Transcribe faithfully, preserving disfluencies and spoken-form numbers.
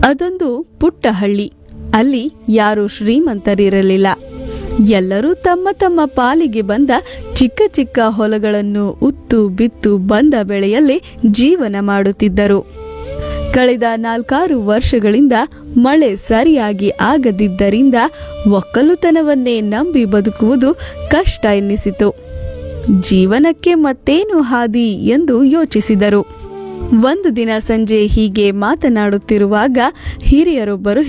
ಅದೊಂದು ಪುಟ್ಟ ಹಳ್ಳಿ. ಅಲ್ಲಿ ಯಾರೂ ಶ್ರೀಮಂತರಿರಲಿಲ್ಲ. ಎಲ್ಲರೂ ತಮ್ಮ ತಮ್ಮ ಪಾಲಿಗೆ ಬಂದ ಚಿಕ್ಕ ಚಿಕ್ಕ ಹೊಲಗಳನ್ನು ಉತ್ತು ಬಿತ್ತು ಬಂದ ಬೆಳೆಯಲ್ಲೇ ಜೀವನ ಮಾಡುತ್ತಿದ್ದರು. ಕಳೆದ ನಾಲ್ಕಾರು ವರ್ಷಗಳಿಂದ ಮಳೆ ಸರಿಯಾಗಿ ಆಗದಿದ್ದರಿಂದ ಒಕ್ಕಲುತನವನ್ನೇ ನಂಬಿ ಬದುಕುವುದು ಕಷ್ಟ ಎನ್ನಿಸಿತು. ಜೀವನಕ್ಕೆ ಮತ್ತೇನು ಹಾದಿ ಎಂದು ಯೋಚಿಸಿದರು. ಒಂದು ದಿನ ಸಂಜೆ ಹೀಗೆ ಮಾತನಾಡುತ್ತಿರುವಾಗ ಹಿರಿಯರೊಬ್ಬರು